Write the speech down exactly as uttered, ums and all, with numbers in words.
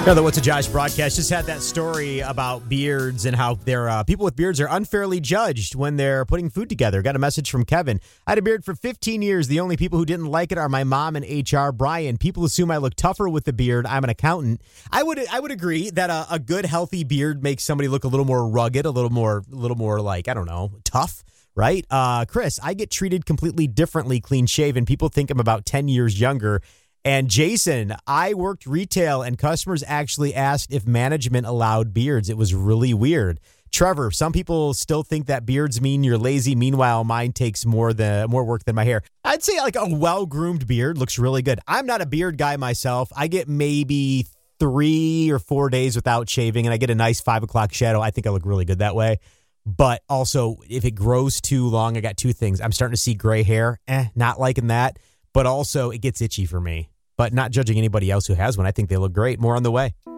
Now, the What's a Josh broadcast just had that story about beards and how they're, uh, people with beards are unfairly judged when they're putting food together. Got a message from Kevin. I had a beard for fifteen years. The only people who didn't like it are my mom and H R. Brian. People assume I look tougher with the beard. I'm an accountant. I would I would agree that a, a good, healthy beard makes somebody look a little more rugged, a little more, a little more like, I don't know, tough, right? Uh, Chris, I get treated completely differently clean shaven. People think I'm about ten years younger. And Jason, I worked retail and customers actually asked if management allowed beards. It was really weird. Trevor, some people still think that beards mean you're lazy. Meanwhile, mine takes more than more work than my hair. I'd say like a well-groomed beard looks really good. I'm not a beard guy myself. I get maybe three or four days without shaving and I get a nice five o'clock shadow. I think I look really good that way. But also, if it grows too long, I got two things. I'm starting to see gray hair. Eh, not liking that. But also, it gets itchy for me. But not judging anybody else who has one. I think they look great. More on the way.